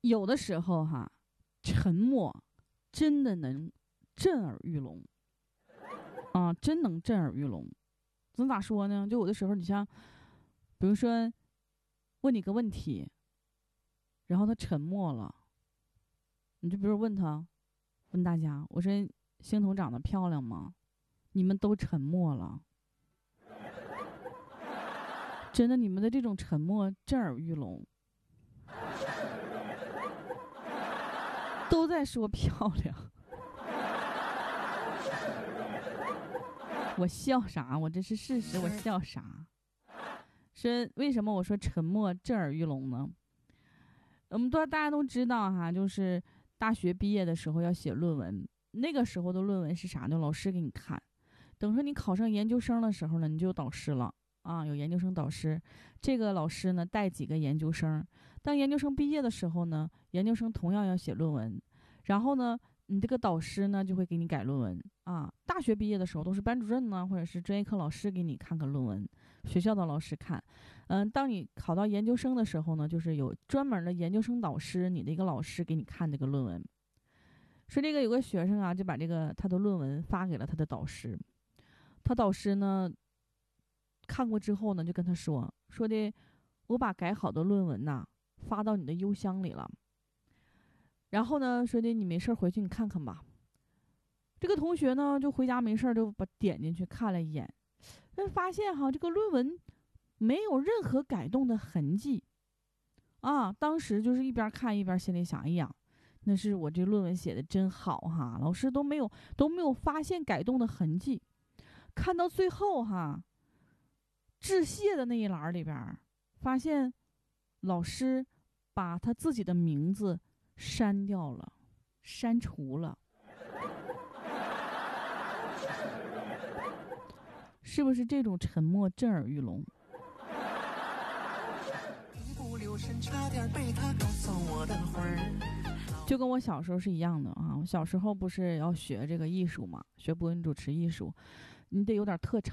有的时候哈，沉默真的能震耳欲聋啊，真能震耳欲聋。怎么咋说呢？就有的时候，你像，比如说问你个问题，然后他沉默了，你就比如问大家，我说星彤长得漂亮吗？你们都沉默了。真的，你们的这种沉默震耳欲聋，都在说漂亮。我笑啥？我这是事实，我笑啥？是为什么我说沉默震耳欲聋呢？大家都知道哈，就是大学毕业的时候要写论文，那个时候的论文是啥呢？老师给你看。等说你考上研究生的时候呢，你就有导师了啊，有研究生导师。这个老师呢带几个研究生，当研究生毕业的时候呢，研究生同样要写论文，然后呢，你这个导师呢就会给你改论文啊。大学毕业的时候都是班主任呢，或者是专业课老师给你看看论文，学校的老师看。当你考到研究生的时候呢，就是有专门的研究生导师，你的一个老师给你看这个论文。说这个有个学生啊，就把他的论文发给了他的导师，他导师呢看过之后呢，就跟他说的，我把改好的论文呐发到你的邮箱里了。然后呢，说的你没事回去你看看吧。这个同学呢，就回家没事就把点进去看了一眼，发现哈这个论文没有任何改动的痕迹啊。当时就是一边看一边心里想，哎呀，那是我这论文写的真好哈，老师都没有发现改动的痕迹。看到最后哈，致谢的那一栏里边，发现老师把他自己的名字删掉了，删除了。是不是这种沉默震耳欲聋？就跟我小时候是一样的啊！我小时候不是要学这个艺术嘛，学播音主持艺术，你得有点特长